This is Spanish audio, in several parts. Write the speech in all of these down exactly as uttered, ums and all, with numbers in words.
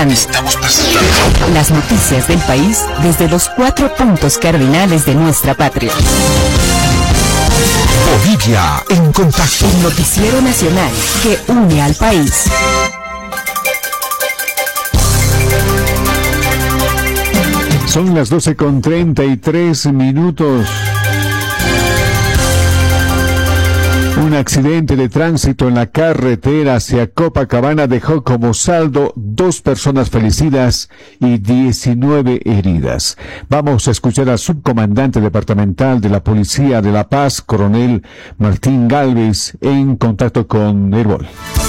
Estamos presentando las noticias del país desde los cuatro puntos cardinales de nuestra patria. Bolivia en contacto. El noticiero nacional que une al país. Son las doce con treinta y tres minutos. Un accidente de tránsito en la carretera hacia Copacabana dejó como saldo dos personas fallecidas y diecinueve heridas. Vamos a escuchar al subcomandante departamental de la Policía de La Paz, coronel Martín Galvez, en contacto con Herbol.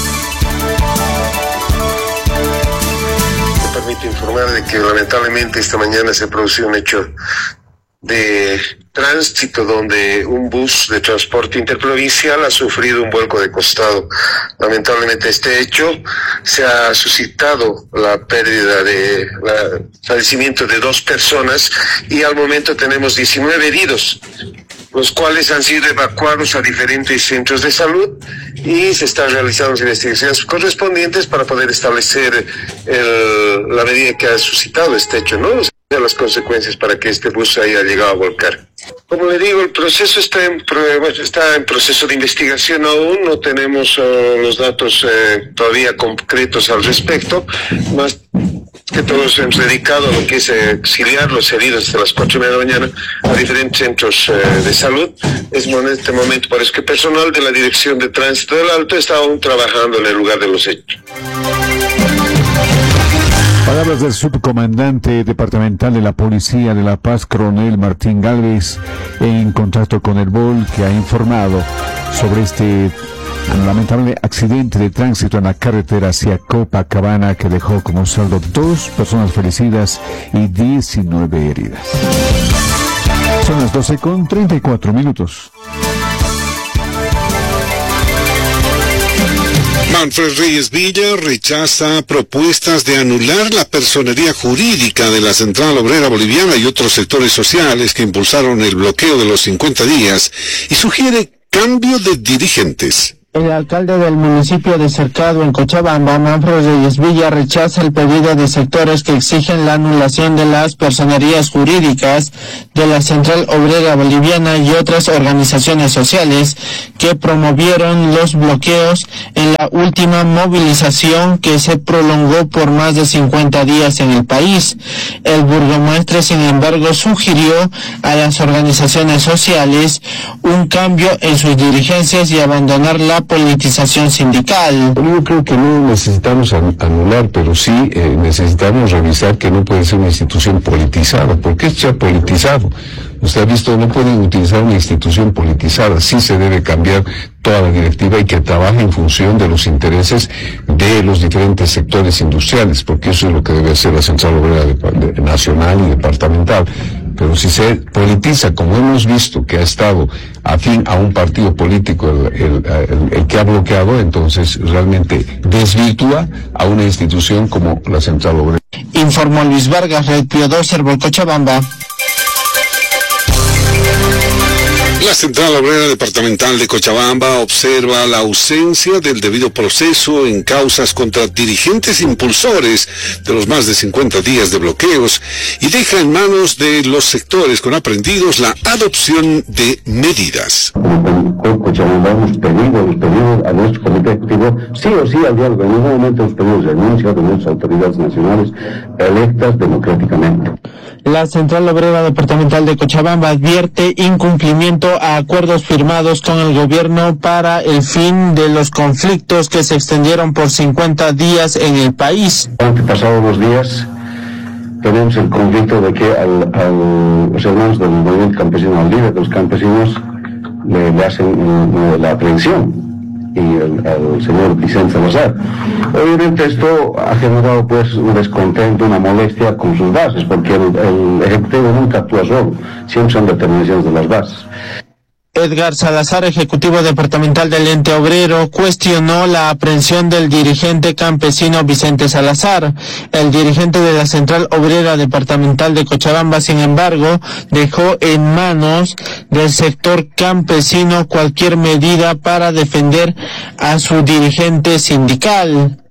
Me permito informar de que lamentablemente esta mañana se produjo un hecho de tránsito donde un bus de transporte interprovincial ha sufrido un vuelco de costado. Lamentablemente este hecho se ha suscitado la pérdida de la, fallecimiento de dos personas y al momento tenemos diecinueve heridos, los cuales han sido evacuados a diferentes centros de salud y se están realizando las investigaciones correspondientes para poder establecer el, la medida que ha suscitado este hecho, ¿no? Las consecuencias para que este bus haya llegado a volcar. Como le digo, el proceso está en, está en proceso de investigación aún, no tenemos uh, los datos uh, todavía concretos al respecto, más que todos hemos dedicado a lo que es eh, auxiliar los heridos hasta las cuatro y media de la mañana a diferentes centros eh, de salud. Es en este momento por eso que personal de la Dirección de Tránsito del Alto está aún trabajando en el lugar de los hechos. Palabras del subcomandante departamental de la Policía de La Paz, coronel Martín Galvez, en contacto con Herbol, que ha informado sobre este lamentable accidente de tránsito en la carretera hacia Copacabana que dejó como saldo dos personas fallecidas y diecinueve heridas. Son las doce con treinta y cuatro minutos. Manfred Reyes Villa rechaza propuestas de anular la personería jurídica de la Central Obrera Boliviana y otros sectores sociales que impulsaron el bloqueo de los cincuenta días y sugiere cambio de dirigentes. El alcalde del municipio de Cercado, en Cochabamba, Manfred Reyes Villa, rechaza el pedido de sectores que exigen la anulación de las personerías jurídicas de la Central Obrera Boliviana y otras organizaciones sociales que promovieron los bloqueos en la última movilización que se prolongó por más de cincuenta días en el país. El burgomaestre, sin embargo, sugirió a las organizaciones sociales un cambio en sus dirigencias y abandonar la politización sindical. Yo creo que no necesitamos anular, pero sí eh, necesitamos revisar que no puede ser una institución politizada, porque esto se ha politizado. Usted ha visto, no pueden utilizar una institución politizada, sí se debe cambiar toda la directiva y que trabaje en función de los intereses de los diferentes sectores industriales, porque eso es lo que debe hacer la Central Obrera de, de, nacional y departamental. Pero si se politiza, como hemos visto que ha estado afín a un partido político el, el, el, el que ha bloqueado, entonces realmente desvirtúa a una institución como la Central Obrera. Informó Luis Vargas, Red Pío dos, Herbol, Cochabamba. La Central Obrera Departamental de Cochabamba observa la ausencia del debido proceso en causas contra dirigentes impulsores de los más de cincuenta días de bloqueos y deja en manos de los sectores con aprendidos la adopción de medidas. Como Cochabamba hemos pedido, hemos pedido a nuestro comité ejecutivo, sí o sí al diálogo. En ningún momento hemos pedido renuncia de nuestras autoridades nacionales electas democráticamente. La Central Obrera Departamental de Cochabamba advierte incumplimiento a acuerdos firmados con el gobierno para el fin de los conflictos que se extendieron por cincuenta días en el país. Pasados los días tenemos el conflicto de que al, al, los hermanos del movimiento campesino, al líder de los campesinos, le, le hacen le, la aprehensión, y el, el señor Vicente Salazar. Obviamente esto ha generado pues un descontento, una molestia con sus bases, porque el, el ejecutivo nunca actúa solo, siempre son determinaciones de las bases. Edgar Salazar, ejecutivo departamental del ente obrero, cuestionó la aprehensión del dirigente campesino Vicente Salazar. El dirigente de la Central Obrera Departamental de Cochabamba, sin embargo, dejó en manos del sector campesino cualquier medida para defender a su dirigente sindical.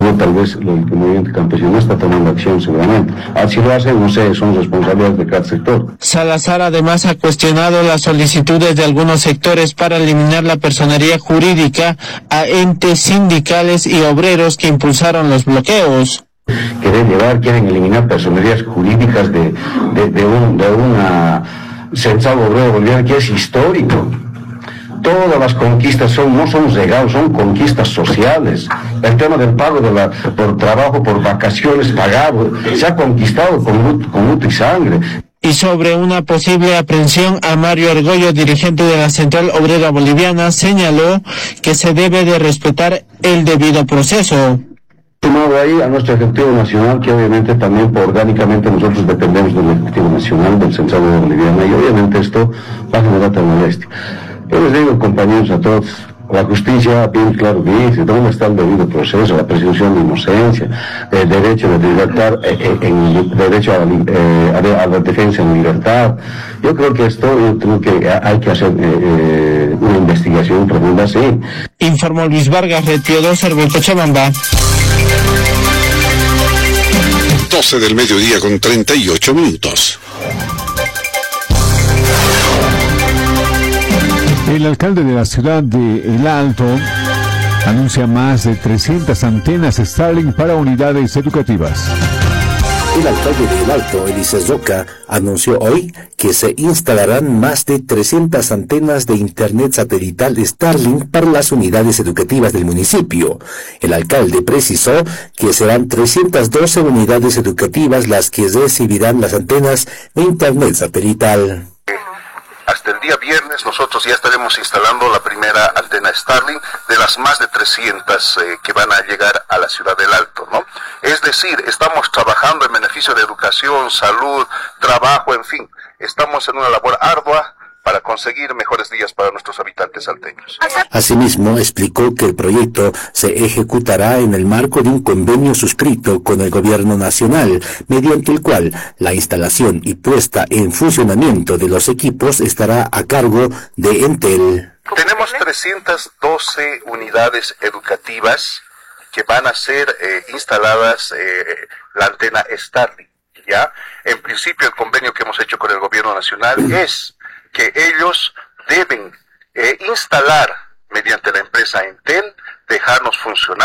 No, tal vez el movimiento campesino no está tomando acción seguramente. Ah, si lo hacen, no sé, son responsabilidades de cada sector. Salazar además ha cuestionado las solicitudes de algunos sectores para eliminar la personería jurídica a entes sindicales y obreros que impulsaron los bloqueos. Quieren llevar, quieren eliminar personerías jurídicas de, de, de, un, de una central obrera boliviana que es histórico. Todas las conquistas son, no son regalos, son conquistas sociales. El tema del pago de la, por trabajo, por vacaciones pagado, se ha conquistado con, con luto y sangre. Y sobre una posible aprehensión a Mario Argollo, dirigente de la Central Obrera Boliviana, señaló que se debe de respetar el debido proceso. Sumado ahí a nuestro Ejecutivo Nacional, que obviamente también por, orgánicamente nosotros dependemos del Ejecutivo Nacional, del Central Obrera Boliviana, y obviamente esto va a generar tal molestia. Yo les digo, compañeros, a todos, la justicia bien claro dice dónde está el debido proceso, la presunción de inocencia, el derecho de libertad, eh, en, derecho a la, eh, a la defensa en libertad. Yo creo que esto, yo creo que hay que hacer eh, eh, una investigación profunda, sí. Informó Luis Vargas, Red Tío dos, Cochabamba. doce del mediodía con treinta y ocho minutos. El alcalde de la ciudad de El Alto anuncia más de trescientas antenas Starlink para unidades educativas. El alcalde de El Alto, Elises Roca, anunció hoy que se instalarán más de trescientas antenas de internet satelital Starlink para las unidades educativas del municipio. El alcalde precisó que serán trescientas doce unidades educativas las que recibirán las antenas de internet satelital. Hasta el día viernes nosotros ya estaremos instalando la primera antena Starlink de las más de trescientas eh, que van a llegar a la ciudad del Alto, ¿no? Es decir, estamos trabajando en beneficio de educación, salud, trabajo, en fin. Estamos en una labor ardua para conseguir mejores días para nuestros habitantes salteños. Asimismo, explicó que el proyecto se ejecutará en el marco de un convenio suscrito con el Gobierno Nacional, mediante el cual la instalación y puesta en funcionamiento de los equipos estará a cargo de Entel. Tenemos trescientas doce unidades educativas que van a ser eh, instaladas eh, la antena Starlink, ¿ya? En principio, el convenio que hemos hecho con el Gobierno Nacional es que ellos deben eh, instalar mediante la empresa Entel, dejarnos funcionar